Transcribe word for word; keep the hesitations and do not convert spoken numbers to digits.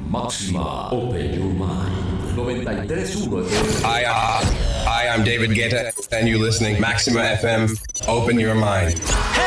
Máxima Open Your Mind. noventa y tres punto uno. Hi, uh, hi, I'm David Guetta, and you're listening Maxima F M. Open your mind.